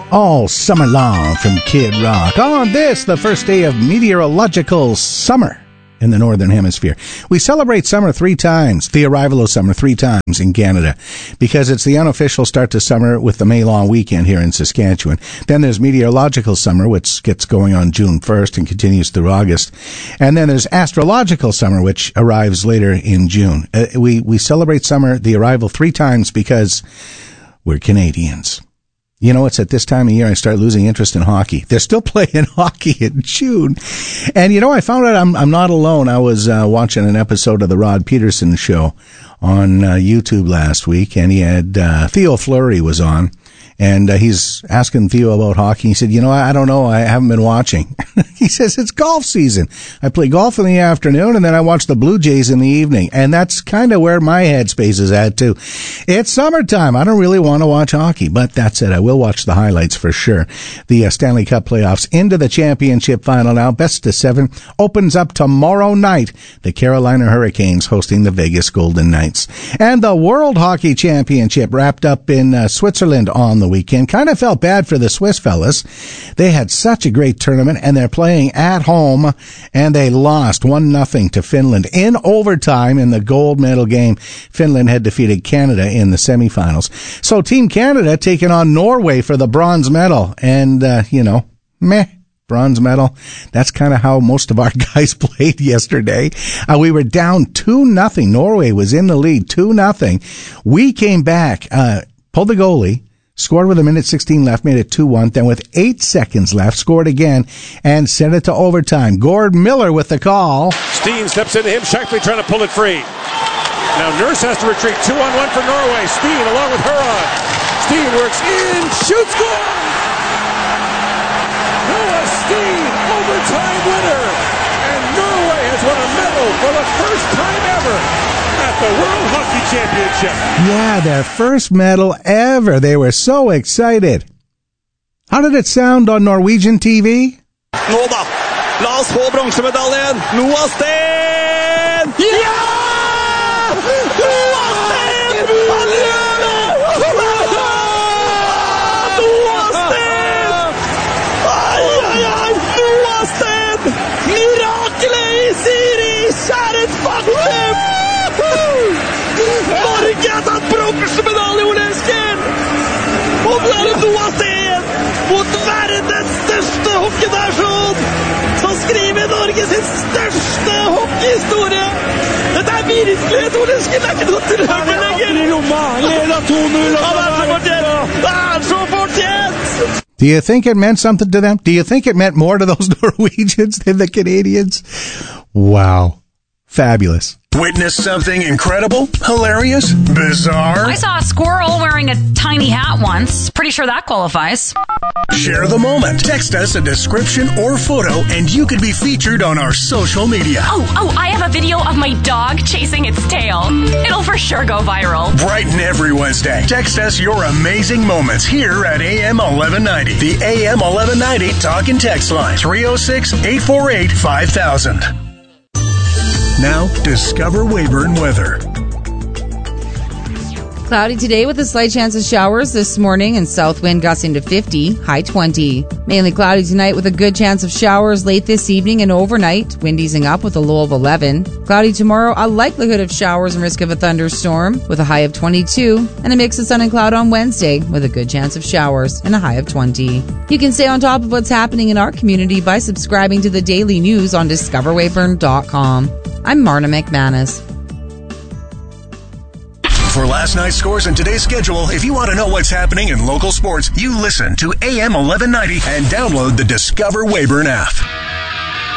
all summer long from Kid Rock. On this, the first day of meteorological summer in the Northern Hemisphere. We celebrate summer 3 times, the arrival of summer 3 times in Canada, because it's the unofficial start to summer with the May long weekend here in Saskatchewan. Then there's meteorological summer, which gets going on June 1st and continues through August. And then there's astrological summer, which arrives later in June. We celebrate summer, the arrival 3 times because we're Canadians. You know, it's at this time of year I start losing interest in hockey. They're still playing hockey in June. And, you know, I found out I'm not alone. I was watching an episode of the Rod Peterson Show on YouTube last week, and he had Theo Fleury was on. And he's asking Theo about hockey. He said, you know, I don't know. I haven't been watching. He says, it's golf season. I play golf in the afternoon, and then I watch the Blue Jays in the evening. And that's kind of where my headspace is at, too. It's summertime. I don't really want to watch hockey. But that said, I will watch the highlights for sure. The Stanley Cup playoffs into the championship final now. Best of 7 opens up tomorrow night. The Carolina Hurricanes hosting the Vegas Golden Knights. And the World Hockey Championship wrapped up in Switzerland on the weekend. Kind of felt bad for the Swiss fellas. They had such a great tournament, and they're playing at home, and they lost 1-0 to Finland in overtime in the gold medal game. Finland had defeated Canada in the semifinals. So Team Canada taking on Norway for the bronze medal, and bronze medal. That's kind of how most of our guys played yesterday. We were down 2-0. Norway was in the lead 2-0. We came back, pulled the goalie, scored with 1:16 left, made it 2-1. Then with 8 seconds left, scored again and sent it to overtime. Gord Miller with the call. Steen steps into him, Shankly trying to pull it free. Now Nurse has to retreat. 2-on-1 for Norway. Steen along with Huron. Steen works in, shoots, goal! Noah Steen, overtime winner. And Norway has won a medal for the first time ever at the World Hockey Championship. Yeah, their first medal ever. They were so excited. How did it sound on Norwegian TV? Nå da, la oss få bronsemedaljen. Noah Steen! Ja! Noah Steen! Han gjør det! Noah Steen! Ai, Noah Steen! Mirakelet i Siri! Kjære faktum! Norge har tatt bronsemedalje, Ole Esken! Og nå er det Noah Steen mot verdens største hockeynasjon som skriver Norge sin største hockeyhistorie. Dette er virkelighet, Ole Esken! Det er ikke noe drømme lenger! Leder 2-0. Han er så fortjent! Det er så fortjent! Do you think it meant something to them? Do you think it meant more to those Norwegians than the Canadians? Wow. Fabulous. Witness something incredible, hilarious, bizarre? I saw a squirrel wearing a tiny hat once. Pretty sure that qualifies. Share the moment. Text us a description or photo, and you could be featured on our social media. Oh, I have a video of my dog chasing its tail. It'll for sure go viral. Brighten every Wednesday. Text us your amazing moments here at AM 1190. The AM 1190 Talk and Text line. 306-848-5000. Now, discover Weyburn weather. Cloudy today with a slight chance of showers this morning and south wind gusting to 50, high 20. Mainly cloudy tonight with a good chance of showers late this evening and overnight. Wind easing up with a low of 11. Cloudy tomorrow, a likelihood of showers and risk of a thunderstorm with a high of 22. And a mix of sun and cloud on Wednesday with a good chance of showers and a high of 20. You can stay on top of what's happening in our community by subscribing to the daily news on discoverweyburn.com. I'm Marna McManus. For last night's scores and today's schedule, if you want to know what's happening in local sports, you listen to AM 1190 and download the Discover Weyburn app.